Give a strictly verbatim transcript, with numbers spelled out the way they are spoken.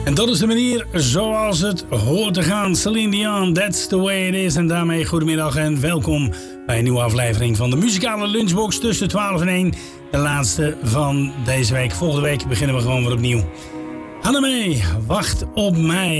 En dat is de manier zoals het hoort te gaan. Celine Dion, that's the way it is. En daarmee goedemiddag en welkom bij een nieuwe aflevering van de muzikale lunchbox tussen twaalf en één. De laatste van deze week. Volgende week beginnen we gewoon weer opnieuw. Hannemee, wacht op mij.